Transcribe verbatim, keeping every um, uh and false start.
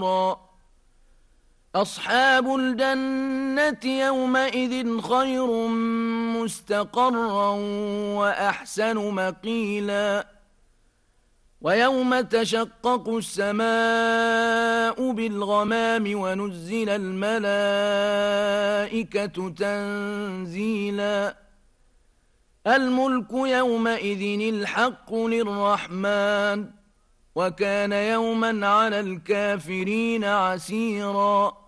نفورا أصحاب الجنة يومئذ خير مستقرا وأحسن مقيلا ويوم تشقق السماء بالغمام ونزل الملائكة تنزيلا الملك يومئذ الحق للرحمن وكان يوما على الكافرين عسيرا